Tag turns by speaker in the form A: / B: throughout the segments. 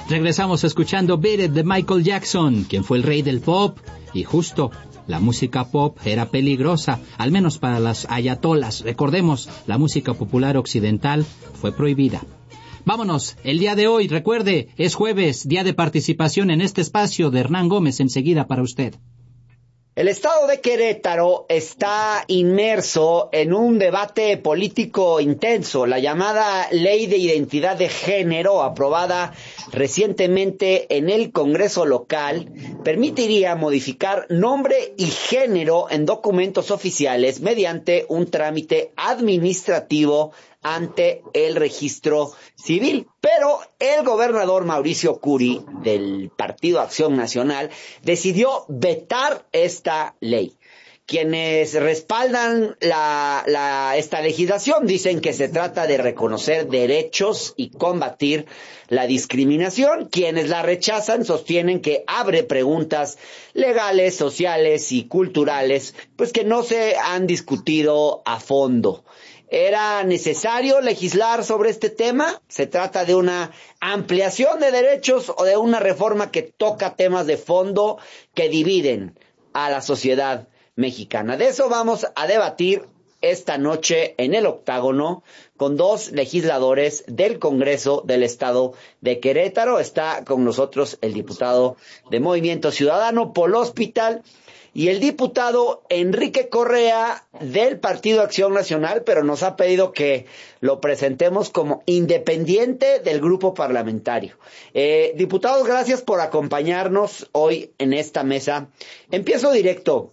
A: Regresamos escuchando Beat It de Michael Jackson, quien fue el rey del pop. Y justo, la música pop era peligrosa, al menos para las ayatolas. Recordemos, la música popular occidental fue prohibida. Vámonos, el día de hoy, recuerde, es jueves, día de participación en este espacio de Hernán Gómez, enseguida para usted.
B: El estado de Querétaro está inmerso en un debate político intenso. La llamada Ley de Identidad de Género, aprobada recientemente en el Congreso local, permitiría modificar nombre y género en documentos oficiales mediante un trámite administrativo ante el registro civil. Pero el gobernador Mauricio Curi, del Partido Acción Nacional, decidió vetar esta ley. Quienes respaldan esta legislación dicen que se trata de reconocer derechos y combatir la discriminación. Quienes la rechazan sostienen que abre preguntas legales, sociales y culturales, pues que no se han discutido a fondo. ¿Era necesario legislar sobre este tema? ¿Se trata de una ampliación de derechos o de una reforma que toca temas de fondo que dividen a la sociedad mexicana? De eso vamos a debatir esta noche en el Octágono con dos legisladores del Congreso del Estado de Querétaro. Está con nosotros el diputado de Movimiento Ciudadano, Paul Hospital, y el diputado Enrique Correa del Partido Acción Nacional, pero nos ha pedido que lo presentemos como independiente del grupo parlamentario. Diputados, gracias por acompañarnos hoy en esta mesa. Empiezo directo.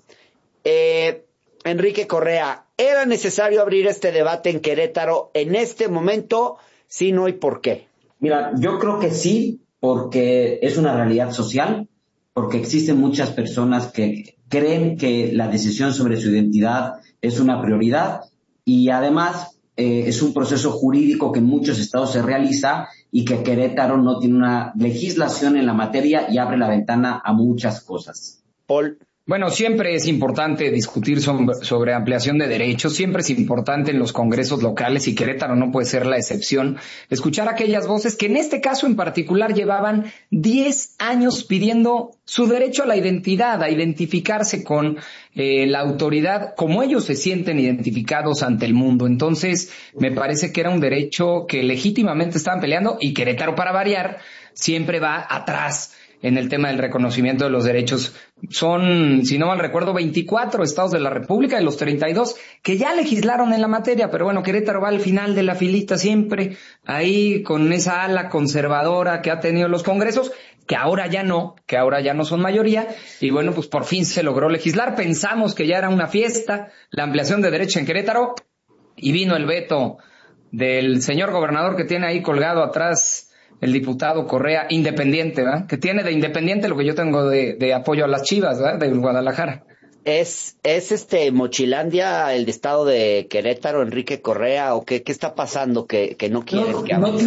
B: Enrique Correa, ¿era necesario abrir este debate en Querétaro en este momento? Sí, no, ¿y por qué?
C: Mira, yo creo que sí, porque es una realidad social, porque existen muchas personas que creen que la decisión sobre su identidad es una prioridad y además es un proceso jurídico que en muchos estados se realiza y que Querétaro no tiene una legislación en la materia y abre la ventana a muchas cosas.
B: Paul.
D: Bueno, siempre es importante discutir sobre ampliación de derechos, siempre es importante en los congresos locales y Querétaro no puede ser la excepción, escuchar aquellas voces que en este caso en particular llevaban 10 años pidiendo su derecho a la identidad, a identificarse con la autoridad como ellos se sienten identificados ante el mundo. Entonces, me parece que era un derecho que legítimamente estaban peleando y Querétaro, para variar, siempre va atrás en el tema del reconocimiento de los derechos. Son, si no mal recuerdo, 24 estados de la República de los 32 que ya legislaron en la materia, pero bueno, Querétaro va al final de la filita siempre, ahí con esa ala conservadora que ha tenido los congresos, que ahora ya no son mayoría, y bueno, pues por fin se logró legislar. Pensamos que ya era una fiesta, la ampliación de derechos en Querétaro, y vino el veto del señor gobernador que tiene ahí colgado atrás el diputado Correa, independiente, ¿verdad? Que tiene de independiente lo que yo tengo de apoyo a las Chivas, ¿verdad? De Guadalajara.
B: ¿Es Mochilandia el estado de Querétaro, Enrique Correa, o qué está pasando que no quieren que hable?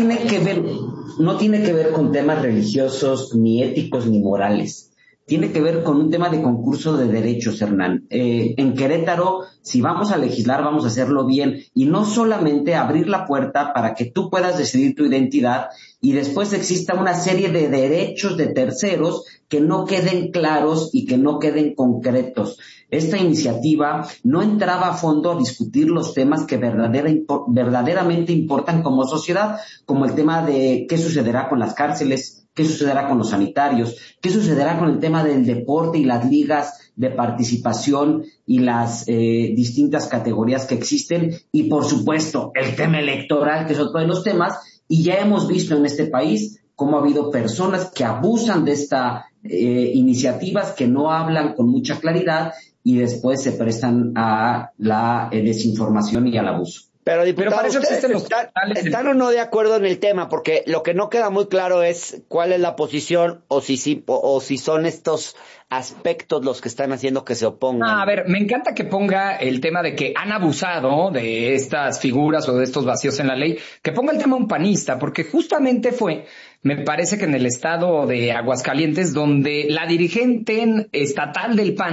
C: No tiene que ver con temas religiosos, ni éticos, ni morales. Tiene que ver con un tema de concurso de derechos, Hernán. En Querétaro, si vamos a legislar, vamos a hacerlo bien y no solamente abrir la puerta para que tú puedas decidir tu identidad y después exista una serie de derechos de terceros que no queden claros y que no queden concretos. Esta iniciativa no entraba a fondo a discutir los temas que verdaderamente importan como sociedad, como el tema de qué sucederá con las cárceles, qué sucederá con los sanitarios, qué sucederá con el tema del deporte y las ligas de participación y las distintas categorías que existen, y por supuesto el tema electoral, que es otro de los temas, y ya hemos visto en este país cómo ha habido personas que abusan de estas iniciativas, que no hablan con mucha claridad y después se prestan a la desinformación y al abuso.
B: Pero diputado, ¿ustedes están o no de acuerdo en el tema? Porque lo que no queda muy claro es cuál es la posición o si son estos aspectos los que están haciendo que se opongan.
D: A ver, me encanta que ponga el tema de que han abusado de estas figuras o de estos vacíos en la ley, que ponga el tema un panista, porque justamente fue, me parece que en el estado de Aguascalientes, donde la dirigente estatal del PAN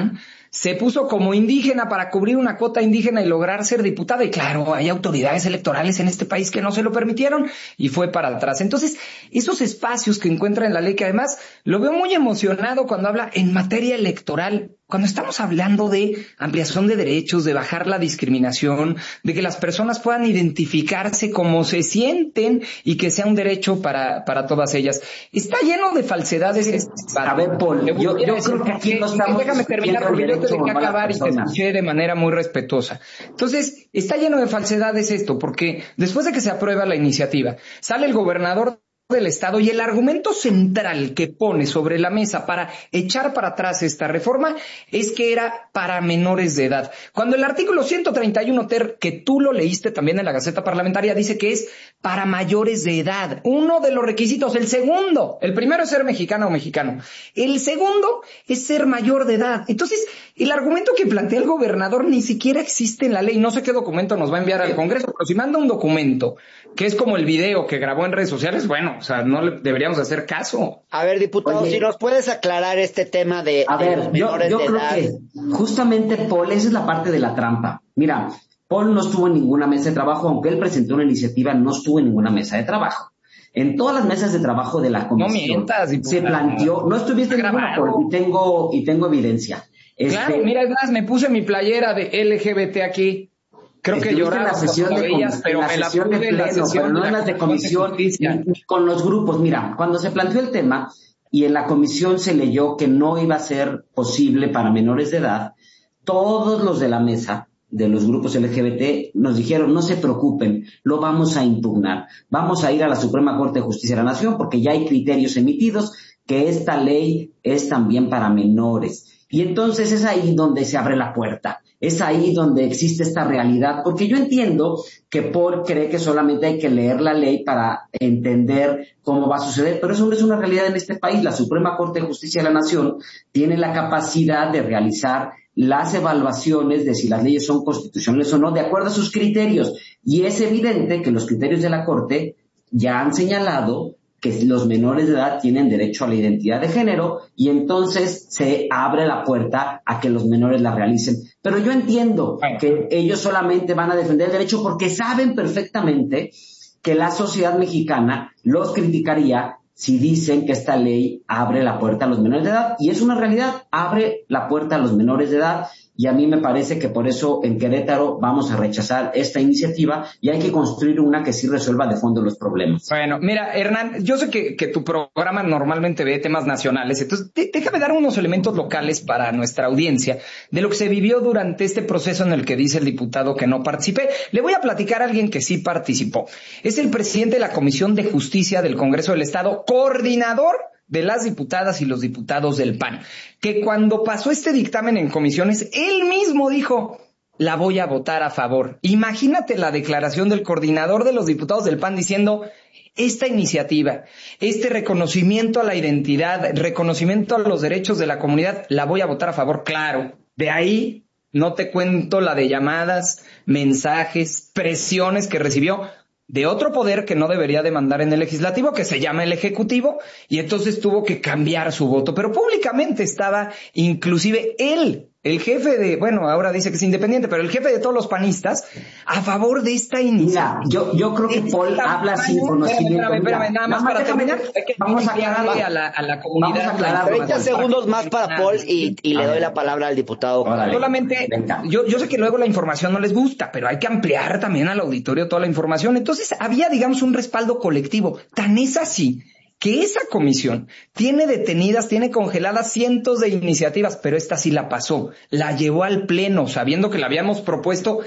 D: se puso como indígena para cubrir una cuota indígena y lograr ser diputada. Y claro, hay autoridades electorales en este país que no se lo permitieron y fue para atrás. Entonces, esos espacios que encuentra en la ley, que además lo veo muy emocionado cuando habla en materia electoral, cuando estamos hablando de ampliación de derechos, de bajar la discriminación, de que las personas puedan identificarse como se sienten y que sea un derecho para todas ellas. Está lleno de falsedades.
C: A ver, Paul, yo creo que aquí no estamos...
D: Déjame terminar, porque yo te dejé acabar y te escuché de manera muy respetuosa. Entonces, está lleno de falsedades esto, porque después de que se aprueba la iniciativa, sale el gobernador del estado y el argumento central que pone sobre la mesa para echar para atrás esta reforma es que era para menores de edad. Cuando el artículo 131 ter, que tú lo leíste también en la Gaceta Parlamentaria, dice que es para mayores de edad. Uno de los requisitos, el segundo, el primero es ser mexicana o mexicano. El segundo es ser mayor de edad. Entonces, el argumento que plantea el gobernador ni siquiera existe en la ley. No sé qué documento nos va a enviar al Congreso, pero si manda un documento que es como el video que grabó en redes sociales, bueno, o sea, no le deberíamos hacer caso.
B: A ver, diputado, si nos puedes aclarar este tema de los menores
C: yo
B: de
C: creo
B: edad.
C: que justamente, Paul, esa es la parte de la trampa. Mira, Paul no estuvo en ninguna mesa de trabajo, aunque él presentó una iniciativa, no estuvo en ninguna mesa de trabajo. En todas las mesas de trabajo de la comisión
D: no mientas,
C: se planteó, no estuviste en ninguna, Paul, y tengo evidencia.
D: Claro, mira, es más, me puse mi playera de LGBT aquí. Creo que lloraba pero me la puse en la sesión,
C: pero no en las de comisión, ni con los grupos. Mira, cuando se planteó el tema y en la comisión se leyó que no iba a ser posible para menores de edad, todos los de la mesa de los grupos LGBT nos dijeron, no se preocupen, lo vamos a impugnar. Vamos a ir a la Suprema Corte de Justicia de la Nación porque ya hay criterios emitidos que esta ley es también para menores. Y entonces es ahí donde se abre la puerta. Es ahí donde existe esta realidad, porque yo entiendo que Paul cree que solamente hay que leer la ley para entender cómo va a suceder, pero eso no es una realidad en este país. La Suprema Corte de Justicia de la Nación tiene la capacidad de realizar las evaluaciones de si las leyes son constitucionales o no, de acuerdo a sus criterios. Y es evidente que los criterios de la Corte ya han señalado que los menores de edad tienen derecho a la identidad de género y entonces se abre la puerta a que los menores la realicen. Pero yo entiendo que ellos solamente van a defender el derecho porque saben perfectamente que la sociedad mexicana los criticaría si dicen que esta ley abre la puerta a los menores de edad. Y es una realidad, abre la puerta a los menores de edad. Y a mí me parece que por eso en Querétaro vamos a rechazar esta iniciativa y hay que construir una que sí resuelva de fondo los problemas.
D: Bueno, mira, Hernán, yo sé que tu programa normalmente ve temas nacionales, entonces déjame dar unos elementos locales para nuestra audiencia de lo que se vivió durante este proceso en el que dice el diputado que no participé. Le voy a platicar a alguien que sí participó. Es el presidente de la Comisión de Justicia del Congreso del Estado, coordinador de las diputadas y los diputados del PAN, que cuando pasó este dictamen en comisiones, él mismo dijo, la voy a votar a favor. Imagínate la declaración del coordinador de los diputados del PAN diciendo, esta iniciativa, este reconocimiento a la identidad, reconocimiento a los derechos de la comunidad, la voy a votar a favor. Claro, de ahí no te cuento la de llamadas, mensajes, presiones que recibió de otro poder que no debería de mandar en el legislativo, que se llama el ejecutivo, y entonces tuvo que cambiar su voto. Pero públicamente estaba inclusive él, el jefe de, bueno, ahora dice que es independiente, pero el jefe de todos los panistas, a favor de esta iniciativa.
C: Mira, yo creo que Paul habla sin conocimiento.
D: Espérame, nada más para terminar.
C: Vamos a aclararle
D: a la comunidad.
B: 30 segundos más para Paul y le doy la palabra al diputado.
D: Solamente, yo sé que luego la información no les gusta, pero hay que ampliar también al auditorio toda la información. Entonces, había, digamos, un respaldo colectivo. Tan es así que esa comisión tiene detenidas, tiene congeladas cientos de iniciativas, pero esta sí la pasó, la llevó al pleno, sabiendo que le habíamos propuesto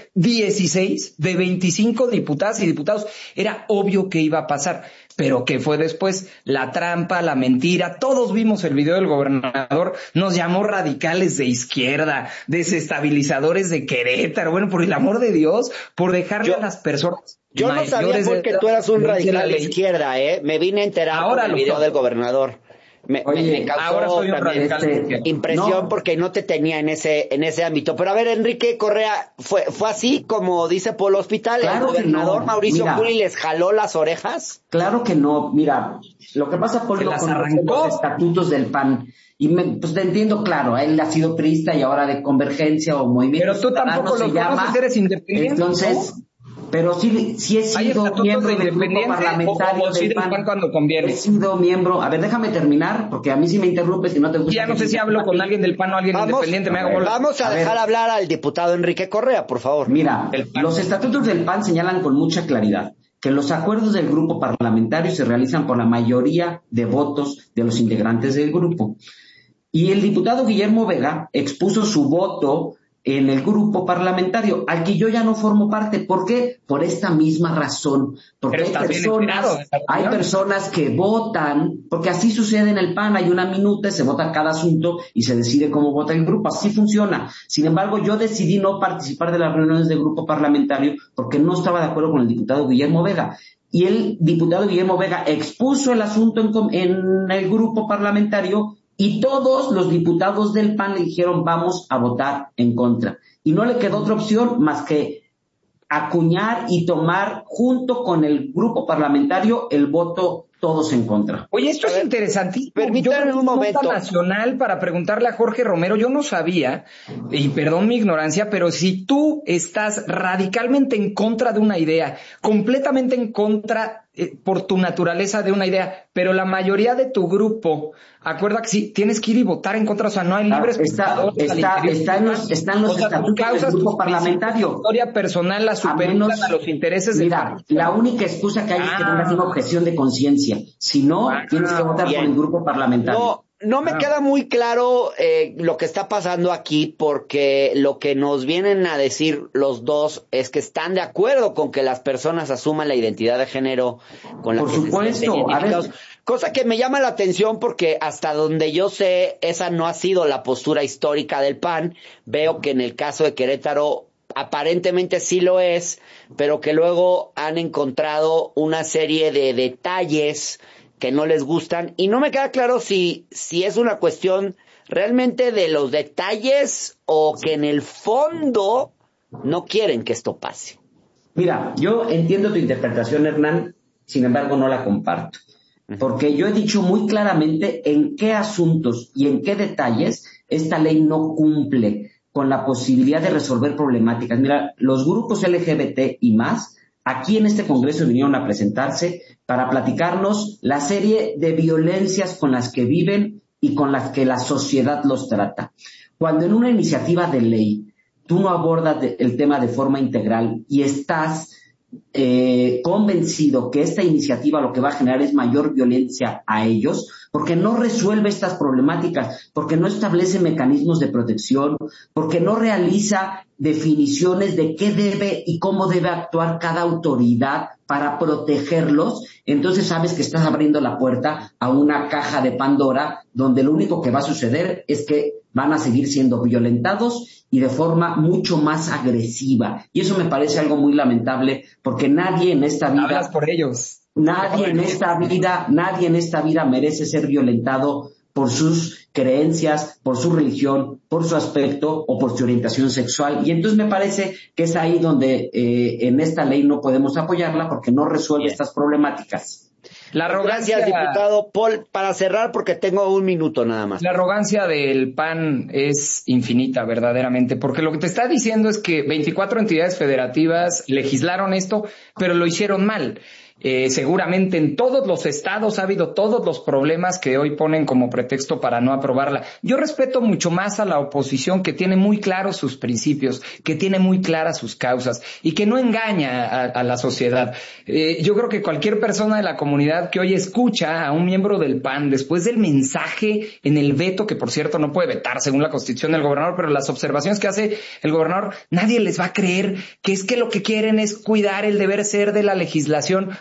D: 16 de 25 diputadas y diputados. Era obvio que iba a pasar, pero ¿qué fue después? La trampa, la mentira. Todos vimos el video del gobernador, nos llamó radicales de izquierda, desestabilizadores de Querétaro. Bueno, por el amor de Dios, por dejarle a las personas.
B: Yo no sabía porque tú eras un radical de izquierda, ¿eh? Me vine a enterar por el video del gobernador. Me causó
D: ahora soy un radical.
B: impresión porque no te tenía en ese ámbito. Pero a ver, Enrique Correa, ¿fue así como dice Polo Hospital?
C: Claro
B: ¿El gobernador Mauricio Curi les jaló las orejas?
C: Claro que no. Mira, lo que pasa, Polo, con los estatutos del PAN, y pues te entiendo, claro, él ha sido priista y ahora de Convergencia o Movimiento.
D: Pero tú tampoco lo conoces, eres independiente.
C: Entonces, ¿no? Pero sí he sido miembro del grupo parlamentario del PAN
D: cuando conviene.
C: He sido miembro. A ver, déjame terminar, porque a mí sí me interrumpes y no te gusta.
D: Ya no sé si hablo con alguien del PAN o alguien independiente.
B: Vamos a dejar hablar al diputado Enrique Correa, por favor.
C: Mira, los estatutos del PAN señalan con mucha claridad que los acuerdos del grupo parlamentario se realizan por la mayoría de votos de los integrantes del grupo. Y el diputado Guillermo Vega expuso su voto en el grupo parlamentario, al que yo ya no formo parte. ¿Por qué? Por esta misma razón. Porque hay personas que votan, porque así sucede en el PAN, hay una minuta, se vota cada asunto y se decide cómo vota el grupo, así funciona. Sin embargo, yo decidí no participar de las reuniones del grupo parlamentario porque no estaba de acuerdo con el diputado Guillermo Vega. Y el diputado Guillermo Vega expuso el asunto en el grupo parlamentario, y todos los diputados del PAN le dijeron vamos a votar en contra. Y no le quedó otra opción más que acuñar y tomar junto con el grupo parlamentario el voto todos en contra.
D: Oye, esto es interesantísimo.
B: Permítanme un momento.
D: Nacional para preguntarle a Jorge Romero, yo no sabía, y perdón mi ignorancia, pero si tú estás radicalmente en contra de una idea, completamente en contra por tu naturaleza de una idea, pero la mayoría de tu grupo, acuerda que sí, tienes que ir y votar en contra, o sea, no hay libres
C: están los estatutos del grupo parlamentario.
D: Tu historia personal la superan a los intereses de...
C: Mira, la única excusa que hay es que tengas una objeción de conciencia. Si no, tienes que votar por el grupo parlamentario.
B: No me queda muy claro lo que está pasando aquí, porque lo que nos vienen a decir los dos es que están de acuerdo con que las personas asuman la identidad de género con la
C: por supuesto,
B: cosa que me llama la atención porque hasta donde yo sé esa no ha sido la postura histórica del PAN. Veo que en el caso de Querétaro aparentemente sí lo es, pero que luego han encontrado una serie de detalles que no les gustan, y no me queda claro si es una cuestión realmente de los detalles o que en el fondo no quieren que esto pase.
C: Mira, yo entiendo tu interpretación, Hernán, sin embargo no la comparto, porque yo he dicho muy claramente en qué asuntos y en qué detalles esta ley no cumple con la posibilidad de resolver problemáticas. Mira, los grupos LGBT y más aquí en este Congreso vinieron a presentarse para platicarnos la serie de violencias con las que viven y con las que la sociedad los trata. Cuando en una iniciativa de ley tú no abordas el tema de forma integral y estás convencido que esta iniciativa lo que va a generar es mayor violencia a ellos, porque no resuelve estas problemáticas, porque no establece mecanismos de protección, porque no realiza definiciones de qué debe y cómo debe actuar cada autoridad para protegerlos, entonces sabes que estás abriendo la puerta a una caja de Pandora donde lo único que va a suceder es que van a seguir siendo violentados y de forma mucho más agresiva. Y eso me parece algo muy lamentable, porque nadie en esta vida...
D: Hablas por ellos.
C: Nadie en esta vida merece ser violentado por sus creencias, por su religión, por su aspecto o por su orientación sexual. Y entonces me parece que es ahí donde en esta ley no podemos apoyarla porque no resuelve estas problemáticas.
D: La arrogancia,
B: gracias, diputado Paul. Para cerrar, porque tengo un minuto nada más.
D: La arrogancia del PAN es infinita, verdaderamente, porque lo que te está diciendo es que 24 entidades federativas legislaron esto, pero lo hicieron mal. Seguramente en todos los estados ha habido todos los problemas que hoy ponen como pretexto para no aprobarla. Yo respeto mucho más a la oposición, que tiene muy claros sus principios, que tiene muy claras sus causas y que no engaña a la sociedad. Yo creo que cualquier persona de la comunidad que hoy escucha a un miembro del PAN después del mensaje en el veto, que por cierto no puede vetar según la Constitución del gobernador, pero las observaciones que hace el gobernador, nadie les va a creer que es que lo que quieren es cuidar el deber ser de la legislación,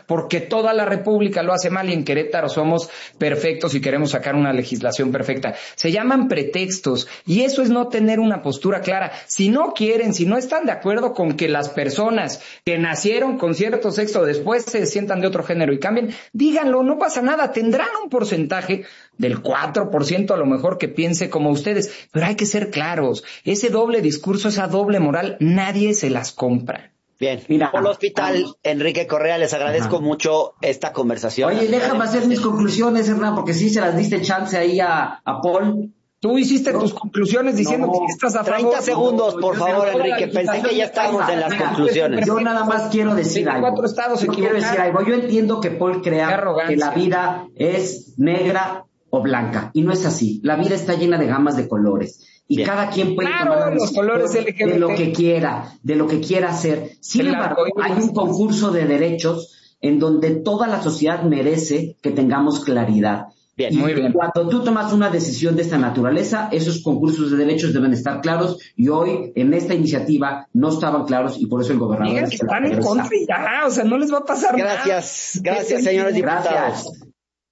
D: porque toda la República lo hace mal y en Querétaro somos perfectos y queremos sacar una legislación perfecta. Se llaman pretextos y eso es no tener una postura clara. Si no quieren, si no están de acuerdo con que las personas que nacieron con cierto sexo después se sientan de otro género y cambien, díganlo, no pasa nada, tendrán un porcentaje del 4% a lo mejor que piense como ustedes, pero hay que ser claros, ese doble discurso, esa doble moral, nadie se las compra.
B: Bien,
C: Mira,
B: por el hospital, Enrique Correa, les agradezco mucho esta conversación.
C: Oye, déjame hacer mis conclusiones, Hernán, porque sí se las diste chance ahí a Paul.
D: Tú hiciste tus conclusiones diciendo que estás a favor.
B: 30 segundos, por favor, Enrique. Pensé que ya estábamos en las conclusiones.
C: Yo nada más quiero decir algo.
D: 24 estados se equivocaron.
C: Yo entiendo que Paul crea que la vida es negra o blanca, y no es así. La vida está llena de gamas de colores. Y bien, cada quien puede tomar
D: los colores LGBT.
C: de lo que quiera hacer. Sin embargo, hay un concurso de derechos en donde toda la sociedad merece que tengamos claridad.
B: Bien,
C: y
B: muy bien.
C: Cuando tú tomas una decisión de esta naturaleza, esos concursos de derechos deben estar claros, y hoy en esta iniciativa no estaban claros, y por eso el gobernador...
D: Digan que están en contra y ya, o sea, no les va a pasar nada.
B: Gracias, señores diputados.
C: Gracias.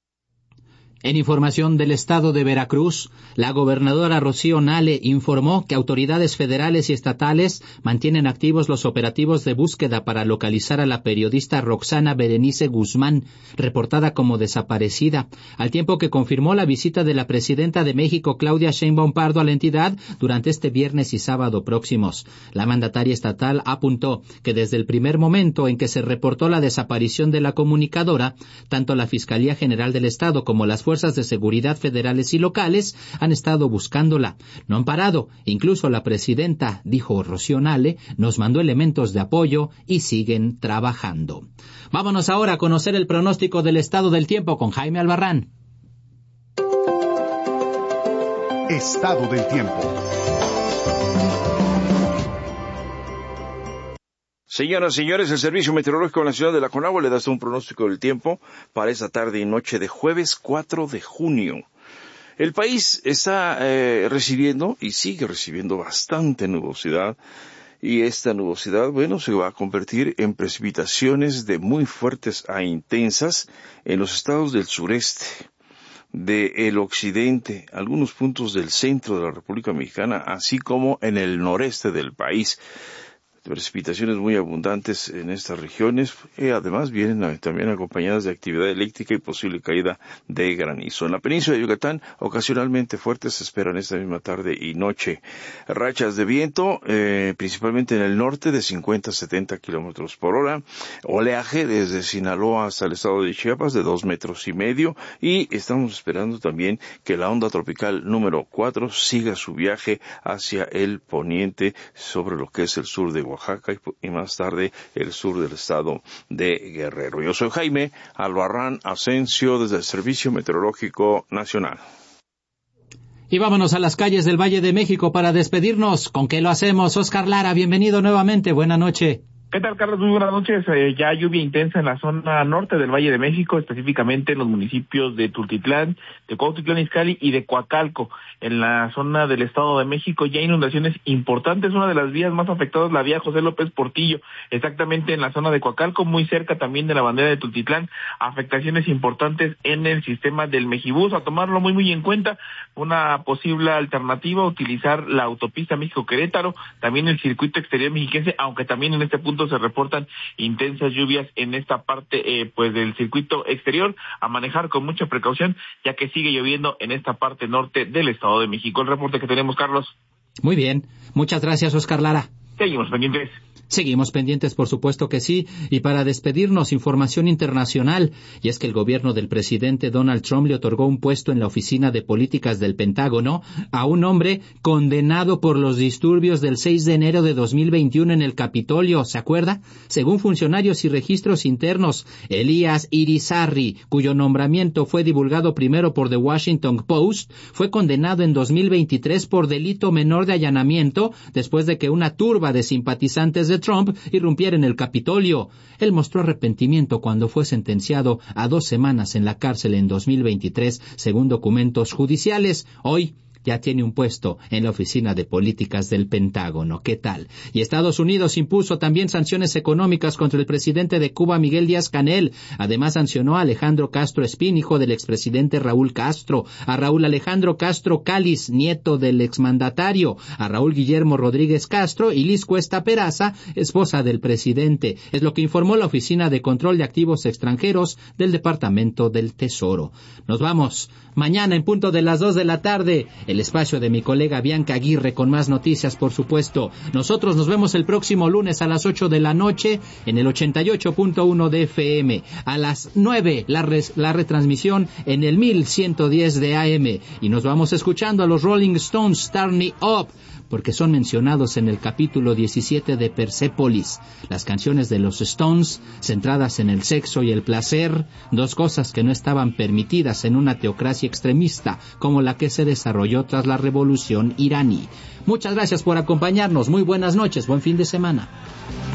A: En información del estado de Veracruz, la gobernadora Rocío Nale informó que autoridades federales y estatales mantienen activos los operativos de búsqueda para localizar a la periodista Roxana Berenice Guzmán, reportada como desaparecida, al tiempo que confirmó la visita de la presidenta de México, Claudia Sheinbaum Pardo, a la entidad durante este viernes y sábado próximos. La mandataria estatal apuntó que desde el primer momento en que se reportó la desaparición de la comunicadora, tanto la Fiscalía General del Estado como las fuerzas de seguridad federales y locales han estado buscándola. No han parado. Incluso la presidenta, dijo Rocío Nale, nos mandó elementos de apoyo y siguen trabajando. Vámonos ahora a conocer el pronóstico del estado del tiempo con Jaime Albarrán.
E: Estado del tiempo. Señoras y señores, el Servicio Meteorológico Nacional de la Conagua le da un pronóstico del tiempo para esta tarde y noche de jueves 4 de junio. El país está recibiendo y sigue recibiendo bastante nubosidad, y esta nubosidad, se va a convertir en precipitaciones de muy fuertes a intensas en los estados del sureste, del occidente, algunos puntos del centro de la República Mexicana, así como en el noreste del país. Precipitaciones muy abundantes en estas regiones, además vienen también acompañadas de actividad eléctrica y posible caída de granizo. En la península de Yucatán, ocasionalmente fuertes se esperan esta misma tarde y noche. Rachas de viento, principalmente en el norte, de 50 a 70 kilómetros por hora. Oleaje desde Sinaloa hasta el estado de Chiapas de 2,5 metros. Y estamos esperando también que la onda tropical número 4 siga su viaje hacia el poniente sobre lo que es el sur de Oaxaca y más tarde el sur del estado de Guerrero. Yo soy Jaime Albarrán Asensio desde el Servicio Meteorológico Nacional.
A: Y vámonos a las calles del Valle de México para despedirnos. ¿Con qué lo hacemos? Oscar Lara, bienvenido nuevamente. Buenas noches.
F: ¿Qué tal, Carlos? Muy buenas noches. Ya lluvia intensa en la zona norte del Valle de México, específicamente en los municipios de Tultitlán, de Cuautitlán Izcalli y de Coacalco. En la zona del Estado de México ya hay inundaciones importantes. Una de las vías más afectadas, la vía José López Portillo, exactamente en la zona de Coacalco, muy cerca también de la bandera de Tultitlán. Afectaciones importantes en el sistema del Mejibús. A tomarlo muy en cuenta, una posible alternativa, utilizar la autopista México-Querétaro, también el circuito exterior mexiquense, aunque también en este punto se reportan intensas lluvias en esta parte del circuito exterior, a manejar con mucha precaución, ya que sigue lloviendo en esta parte norte del Estado de México. El reporte que tenemos, Carlos.
A: Muy bien, muchas gracias, Oscar Lara.
F: Seguimos pendientes.
A: Seguimos pendientes, por supuesto que sí. Y para despedirnos, información internacional. Y es que el gobierno del presidente Donald Trump le otorgó un puesto en la Oficina de Políticas del Pentágono a un hombre condenado por los disturbios del 6 de enero de 2021 en el Capitolio. ¿Se acuerda? Según funcionarios y registros internos, Elías Irizarry, cuyo nombramiento fue divulgado primero por The Washington Post, fue condenado en 2023 por delito menor de allanamiento después de que una turba de simpatizantes de Trump irrumpiera en el Capitolio. Él mostró arrepentimiento cuando fue sentenciado a 2 semanas en la cárcel en 2023, según documentos judiciales. Hoy ya tiene un puesto en la Oficina de Políticas del Pentágono. ¿Qué tal? Y Estados Unidos impuso también sanciones económicas contra el presidente de Cuba, Miguel Díaz-Canel. Además sancionó a Alejandro Castro Espín, hijo del expresidente Raúl Castro, a Raúl Alejandro Castro Cáliz, nieto del exmandatario, a Raúl Guillermo Rodríguez Castro y Liz Cuesta Peraza, esposa del presidente. Es lo que informó la Oficina de Control de Activos Extranjeros del Departamento del Tesoro. Nos vamos. Mañana en punto de las 2 de la tarde, el espacio de mi colega Bianca Aguirre con más noticias, por supuesto. Nosotros nos vemos el próximo lunes a las 8 de la noche en el 88.1 de FM. A las 9 la retransmisión en el 1110 de AM. Y nos vamos escuchando a los Rolling Stones, Turn It Up, porque son mencionados en el capítulo 17 de Persepolis. Las canciones de los Stones, centradas en el sexo y el placer, dos cosas que no estaban permitidas en una teocracia extremista como la que se desarrolló tras la revolución iraní. Muchas gracias por acompañarnos, muy buenas noches, buen fin de semana.